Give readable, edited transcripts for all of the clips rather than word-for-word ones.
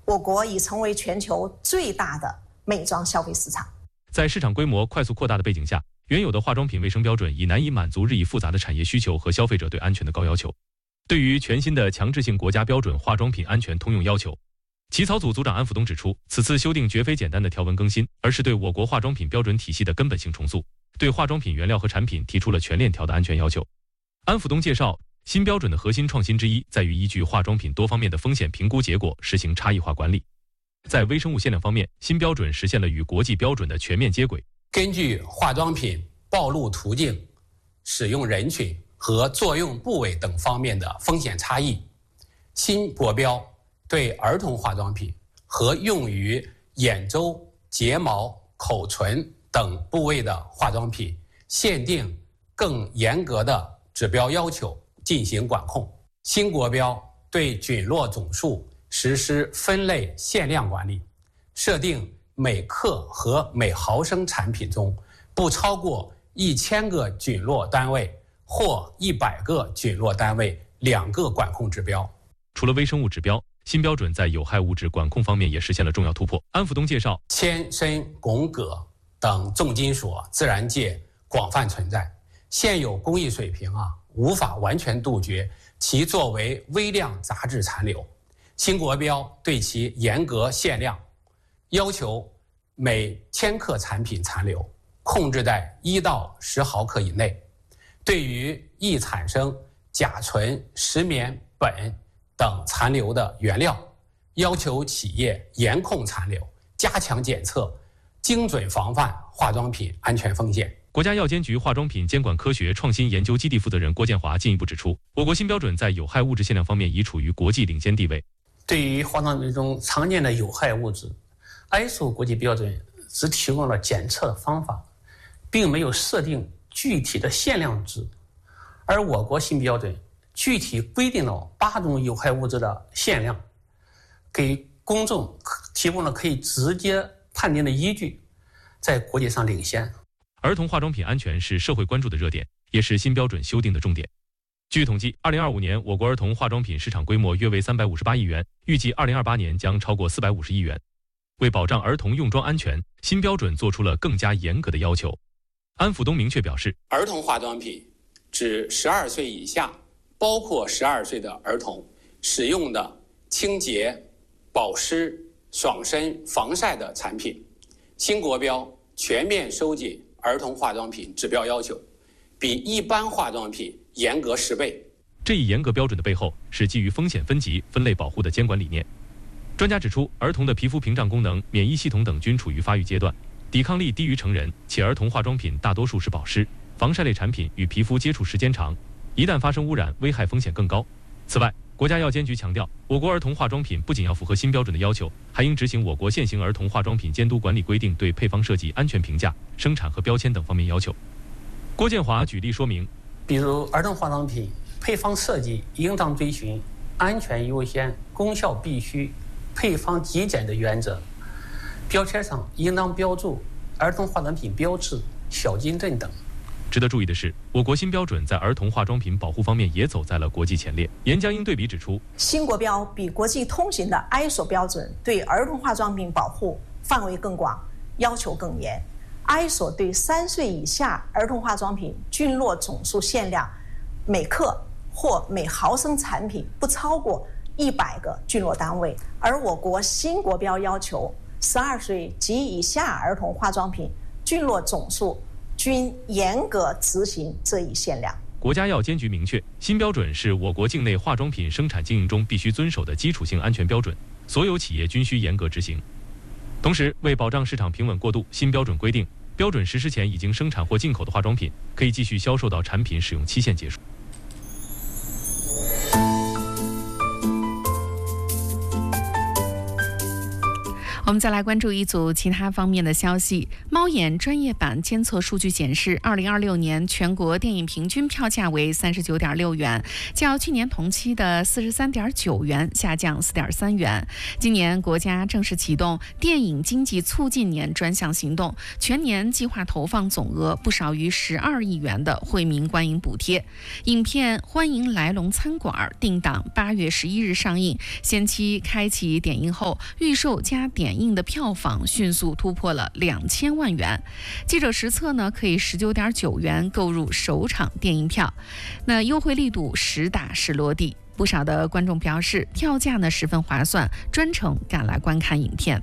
我国已成为全球最大的美妆消费市场。 在市场规模快速扩大的背景下，原有的化妆品卫生标准已难以满足日益复杂的产业需求和消费者对安全的高要求。对于全新的强制性国家标准化妆品安全通用要求，起草组组长安福东指出，此次修订绝非简单的条文更新，而是对我国化妆品标准体系的根本性重塑，对化妆品原料和产品提出了全链条的安全要求。安福东介绍，新标准的核心创新之一在于依据化妆品多方面的风险评估结果实行差异化管理。在微生物限量方面，新标准实现了与国际标准的全面接轨。 根据化妆品暴露途径、使用人群和作用部位等方面的风险差异，新国标对儿童化妆品和用于眼周、睫毛、口唇等部位的化妆品限定更严格的指标要求进行管控。新国标对菌落总数实施分类限量管理，设定每克和每毫升产品中不超过1000个菌落单位或100个菌落单位2个管控指标。 除了微生物指标，新标准在有害物质管控方面也实现了重要突破。安福东介绍， 铅、砷、汞、铬等重金属自然界广泛存在，现有工艺水平无法完全杜绝其作为微量杂质残留。新国标对其严格限量，要求每1000克产品残留控制在1到10毫克以内。对于易产生甲醇、石棉、苯等残留的原料，要求企业严控残留，加强检测，精准防范化妆品安全风险。 国家药监局化妆品监管科学创新研究基地负责人郭建华进一步指出，我国新标准在有害物质限量方面已处于国际领先地位。 对于化妆品中常见的有害物质，ISO 国际标准只提供了检测的方法，并没有设定具体的限量值，而我国新标准具体规定了8种有害物质的限量，给公众提供了可以直接判定的依据，在国际上领先。 儿童化妆品安全是社会关注的热点，也是新标准修订的重点。据统计，2025年我国儿童化妆品市场规模约为358亿元，预计2028年将超过450亿元。为保障儿童用妆安全，新标准做出了更加严格的要求。安福东明确表示， 儿童化妆品指12岁以下，包括12岁的儿童使用的清洁、保湿、爽身、防晒的产品。新国标全面收紧儿童化妆品指标要求，比一般化妆品严格10倍。 这一严格标准的背后是基于风险分级、分类保护的监管理念。专家指出，儿童的皮肤屏障功能、免疫系统等均处于发育阶段，抵抗力低于成人，且儿童化妆品大多数是保湿、防晒类产品，与皮肤接触时间长，一旦发生污染，危害风险更高。此外，国家药监局强调，我国儿童化妆品不仅要符合新标准的要求，还应执行我国现行儿童化妆品监督管理规定对配方设计、安全评价、生产和标签等方面要求。郭建华举例说明， 比如儿童化妆品配方设计应当遵循安全优先、功效必须、配方极简的原则，标签上应当标注儿童化妆品标志、小金镇等。 值得注意的是，我国新标准在儿童化妆品保护方面也走在了国际前列。严江英对比指出， 新国标比国际通行的 ISO 标准对儿童化妆品保护范围更广，要求更严。ISO 对3岁以下儿童化妆品菌落总数限量每克或每毫升产品不超过100个菌落单位，而我国新国标要求12岁及以下儿童化妆品菌落总数均严格执行这一限量。 国家药监局明确，新标准是我国境内化妆品生产经营中必须遵守的基础性安全标准，所有企业均需严格执行。同时，为保障市场平稳过渡，新标准规定，标准实施前已经生产或进口的化妆品，可以继续销售到产品使用期限结束。 我们再来关注一组其他方面的消息。猫眼专业版监测数据显示，2026年全国电影平均票价为39.6元，较去年同期的43.9元下降4.3元。今年国家正式启动电影经济促进年专项行动，全年计划投放总额不少于12亿元的惠民观影补贴。影片《欢迎来龙餐馆》定档8月11日上映，先期开启点映后，预售加点映的票房迅速突破了2000万元。记者实测呢，可以19.9元购入首场电影票，那优惠力度实打实落地。不少的观众表示，票价呢十分划算，专程赶来观看影片。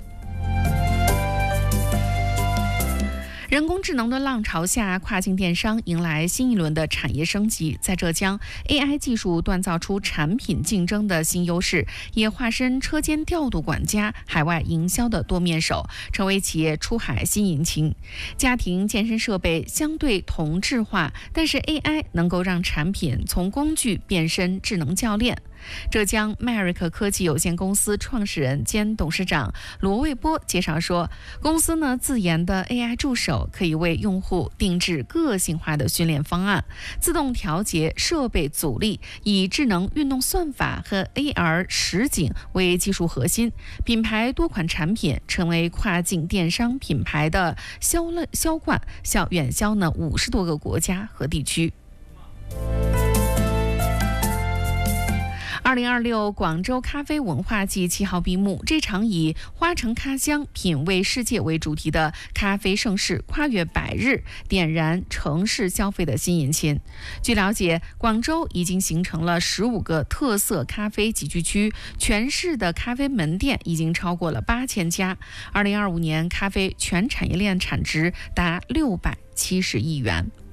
人工智能的浪潮下，跨境电商迎来新一轮的产业升级。在浙江 ，AI 技术锻造出产品竞争的新优势，也化身车间调度管家、海外营销的多面手，成为企业出海新引擎。家庭健身设备相对同质化，但是 AI 能够让产品从工具变身智能教练。浙江迈瑞克科技有限公司创始人兼董事长罗卫波介绍说，公司呢自研的 AI 助手可以为用户定制个性化的训练方案，自动调节设备阻力，以智能运动算法和 AR 实景为技术核心，品牌多款产品成为跨境电商品牌的销冠，远销呢50多个国家和地区。2026广州咖啡文化季7号闭幕，这场以花城咖乡品味世界为主题的咖啡盛事跨越100日，点燃城市消费的新引擎。据了解，广州已经形成了15个特色咖啡集聚区，全市的咖啡门店已经超过了8000家。2025年咖啡全产业链产值达670亿元。